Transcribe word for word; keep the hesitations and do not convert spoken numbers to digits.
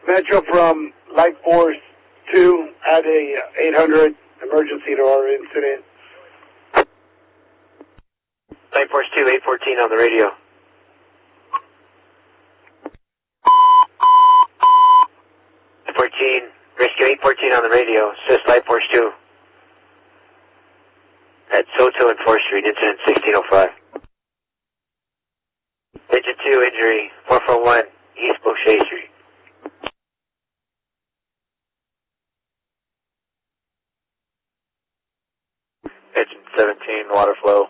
Metro from Light Force two at a eight hundred emergency to our incident. Light Force two, eight fourteen on the radio. fourteen, rescue eight fourteen on the radio. Assist Light Force two. At Soto and fourth Street, incident sixteen oh five. Engine two, injury, four four one, East Boucher Street. Engine seventeen, water flow.